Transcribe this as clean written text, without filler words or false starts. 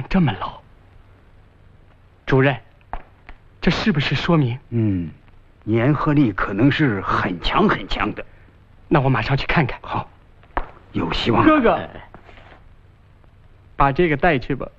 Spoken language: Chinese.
这么老。主任，这是不是说明？ 粘合力可能是很强很强的。 那我马上去看看。 好，有希望。 哥哥，把这个带去吧。